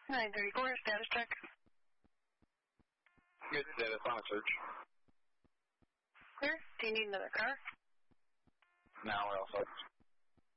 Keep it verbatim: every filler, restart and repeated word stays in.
nine thirty-four, status check. Good status on a search. Clear. Do you need another car? No, we're all set.